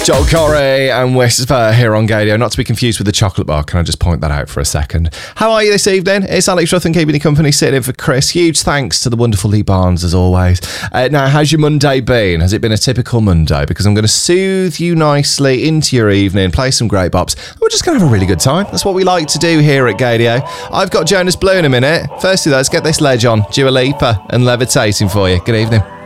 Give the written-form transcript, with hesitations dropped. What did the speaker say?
Joel Corey and Whisper here on Gadio, not to be confused with the chocolate bar. Can I just point that out for a second? How are you this evening? It's Alex Ruthven keeping you company, sitting in for Chris. Huge thanks to the wonderful Lee Barnes as always. Now, how's your Monday been? Has it been a typical Monday? Because I'm going to soothe you nicely into your evening, play some great bops. We're just going to have a really good time. That's what we like to do here at Gadio. I've got Jonas Blue in a minute. Firstly, though, let's get this ledge on. Dua Lipa and Levitating for you. Good evening.